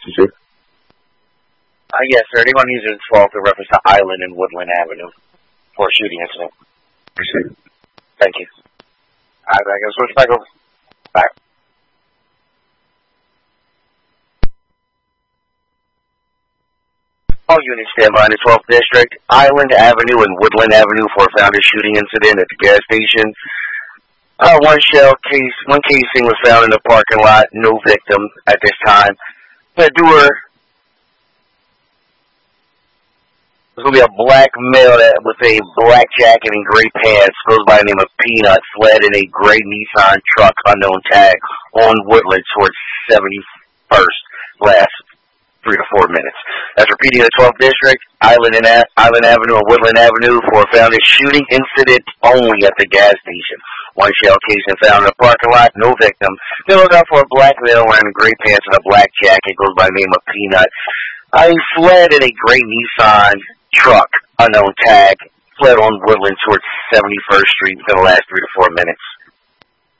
Yes, sir. Anyone using 12 to reference to Island and Woodland Avenue for a shooting incident. Thank you. All right, I got to switch back over. Back. All units stand by in the 12th District, Island Avenue and Woodland Avenue for a found shooting incident at the gas station. One casing was found in the parking lot. No victim at this time. The doer was going to be a black male with a black jacket and gray pants. Goes by the name of Peanut. Fled in a gray Nissan truck, unknown tag, on Woodland towards 71st. Last 3 to 4 minutes. That's repeating the 12th District, Island Avenue and Woodland Avenue for a found shooting incident only at the gas station. One shell casing found in the parking lot, no victim. They look out for a black male wearing gray pants and a black jacket, goes by the name of Peanut. He fled in a gray Nissan truck, unknown tag, fled on Woodland towards 71st Street within the last 3 to 4 minutes.